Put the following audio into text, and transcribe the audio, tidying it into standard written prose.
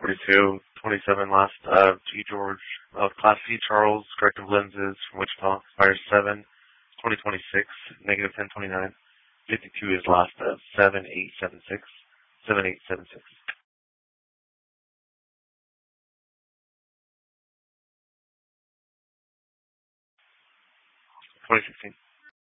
42, 27 last, G. George, Class C Charles, corrective lenses from Wichita, expires 7/2026, negative 1029. 52 is last, 7876, 7876. 2016.